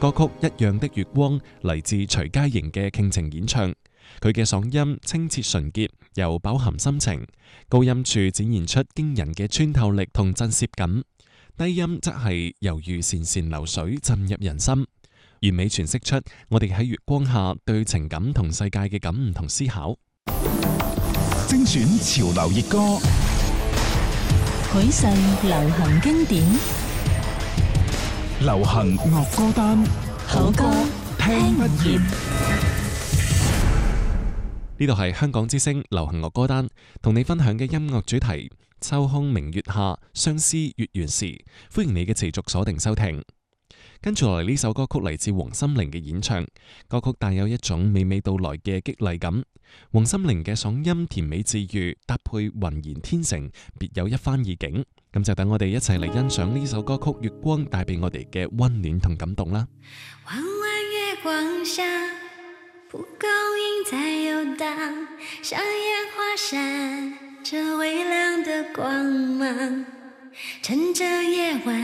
歌曲《一樣的月光》嚟自徐佳瑩嘅傾情演唱，佢嘅嗓音清澈純潔，又飽含深情，高音處展現出驚人嘅穿透力同震懾感，低音則係猶如潺潺流水浸入人心，完美詮釋出我哋喺月光下對情感同世界嘅感悟同思考。 精選潮流熱歌， 許世流行經典， 流行樂歌單， 好歌聽不厭。 呢度係香港之聲流行樂歌單，同你分享嘅音樂主題：秋空明月下，相思月圓時。歡迎你嘅持續鎖定收聽。跟住落嚟呢首歌曲嚟自黃心凌嘅演唱，歌曲帶有一種娓娓道來嘅激勵感。黃心凌嘅嗓音甜美治愈，搭配渾然天成，別有一番意境。咁就等我哋一齊嚟欣賞呢首歌曲《月光》帶俾我哋嘅溫暖同感動啦。 彎彎月光下，蒲公英在遊蕩，像煙花閃着微亮的光芒，趁着夜晚